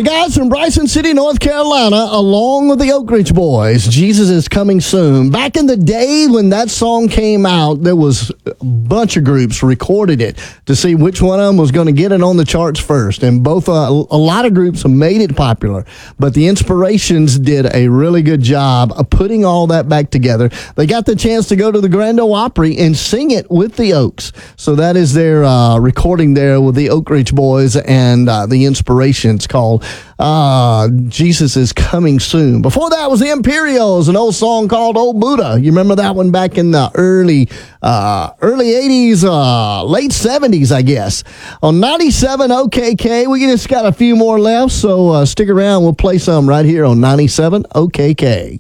The guys from Bryson City, North Carolina, along with the Oak Ridge Boys, Jesus is Coming Soon. Back in the day when that song came out, there was a bunch of groups recorded it to see which one of them was going to get it on the charts first. And both a lot of groups made it popular, but the Inspirations did a really good job of putting all that back together. They got the chance to go to the Grand Ole Opry and sing it with the Oaks. So that is their recording there with the Oak Ridge Boys and the Inspirations called Jesus is Coming Soon. Before that was the Imperials, an old song called Old Buddha. You remember that one back in the early 80s, late 70s, I guess. On 97 OKK, we just got a few more left, so stick around. We'll play some right here on 97 OKK.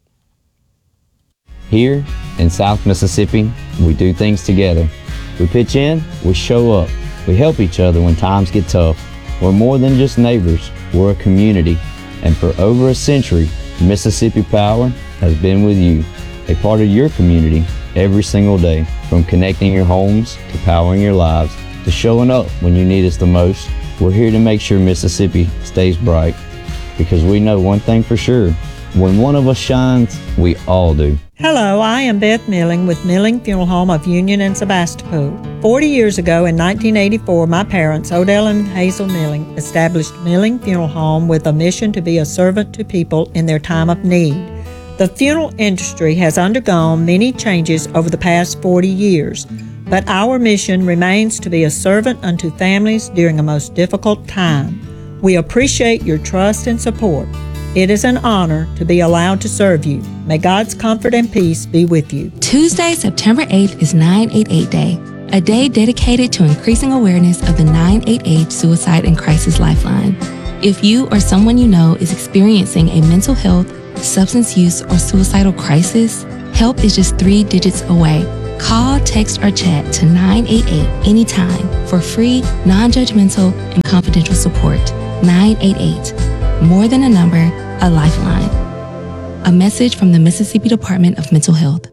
Here in South Mississippi, we do things together. We pitch in, we show up. We help each other when times get tough. We're more than just neighbors, we're a community. And for over a century, Mississippi Power has been with you, a part of your community every single day. From connecting your homes to powering your lives to showing up when you need us the most, we're here to make sure Mississippi stays bright. Because we know one thing for sure, when one of us shines, we all do. Hello, I am Beth Milling with Milling Funeral Home of Union and Sebastopol. 40 years ago in 1984, my parents, Odell and Hazel Milling, established Milling Funeral Home with a mission to be a servant to people in their time of need. The funeral industry has undergone many changes over the past 40 years, but our mission remains to be a servant unto families during a most difficult time. We appreciate your trust and support. It is an honor to be allowed to serve you. May God's comfort and peace be with you. Tuesday, September 8th is 988 Day, a day dedicated to increasing awareness of the 988 Suicide and Crisis Lifeline. If you or someone you know is experiencing a mental health, substance use, or suicidal crisis, help is just 3 digits away. Call, text, or chat to 988 anytime for free, non-judgmental, and confidential support. 988. More than a number, a lifeline. A message from the Mississippi Department of Mental Health.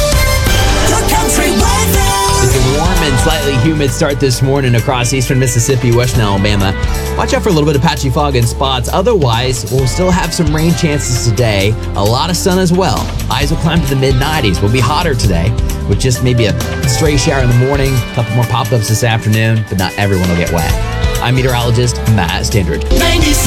It's a warm and slightly humid start this morning across eastern Mississippi, western Alabama. Watch out for a little bit of patchy fog in spots. Otherwise, we'll still have some rain chances today. A lot of sun as well. Highs will climb to the mid-90s. We'll be hotter today with just maybe a stray shower in the morning, a couple more pop-ups this afternoon, but not everyone will get wet. I'm meteorologist Matt Standard. 96